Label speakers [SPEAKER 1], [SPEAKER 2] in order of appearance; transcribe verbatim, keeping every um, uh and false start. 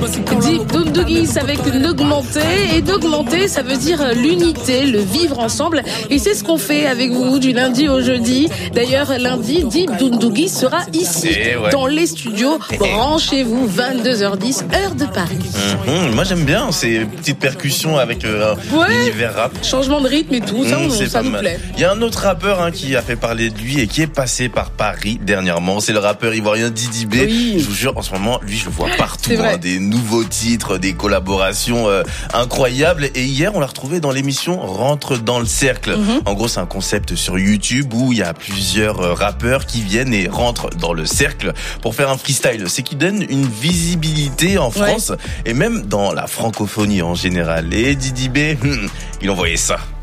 [SPEAKER 1] Deep Doundouguis avec une augmentée. Et d'augmenter, ça veut dire l'unité, le vivre ensemble. Et c'est ce qu'on fait avec vous du lundi au jeudi. D'ailleurs, lundi, Deep Doundouguis sera ici, ouais. dans les studios. Branchez-vous, vingt-deux heures dix, heure de Paris.
[SPEAKER 2] Mmh, moi, j'aime bien ces petites percussions avec euh, ouais. l'univers rap.
[SPEAKER 1] Changement de rythme et tout, ça, mmh, on, ça nous mal. plaît.
[SPEAKER 2] Il y a un autre rappeur hein, qui a fait parler de lui et qui est passé par Paris dernièrement. C'est le rappeur ivoirien Didi B. Oui. Je vous jure, en ce moment, lui, je le vois partout. Hein, des nouveaux titres, des collaborations euh, incroyables. Et hier, on l'a retrouvé dans l'émission Rentre dans le cercle. Mmh. En gros, c'est un concept sur YouTube où il y a plusieurs euh, rappeurs qui viennent et rentrent dans le cercle pour faire un freestyle. C'est qui donne une visibilité en France ouais. et même dans la francophonie en général. Et Didi B, hmm, il envoyait ça.